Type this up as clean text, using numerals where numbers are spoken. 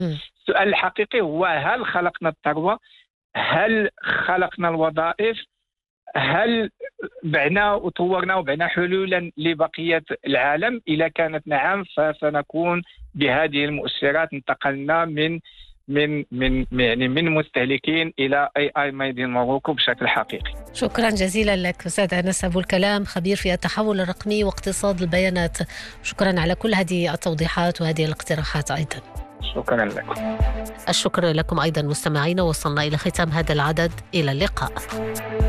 مم. السؤال الحقيقي هو: هل خلقنا الثروة؟ هل خلقنا الوظائف؟ هل بعنا وطورنا وبعنا حلولا لبقية العالم؟ إذا كانت نعم، فسنكون بهذه المؤشرات انتقلنا من مستهلكين إلى AI made in Morocco بشكل حقيقي. شكرا جزيلا لك أستاذ أنس أبو الكلام، خبير في التحول الرقمي واقتصاد البيانات. شكرا على كل هذه التوضيحات وهذه الاقتراحات أيضا. شكرا لكم. الشكر لكم أيضا مستمعين، وصلنا إلى ختام هذا العدد، إلى اللقاء.